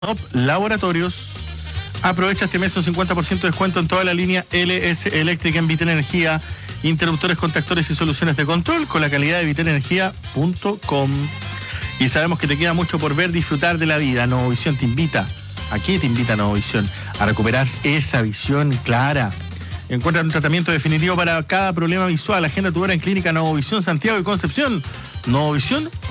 Laboratorios. Aprovecha este mes un 50% de descuento en toda la línea LS Eléctrica en Vitel Energía, interruptores, contactores y soluciones de control con la calidad de vitelenergia.com. Y sabemos que te queda mucho por ver, disfrutar de la vida. Novovisión te invita. ¿A qué te invita Novovisión? A recuperar esa visión clara. Encuentra un tratamiento definitivo para cada problema visual. Agenda tu hora en Clínica Novovisión Santiago y Concepción. Novovisión.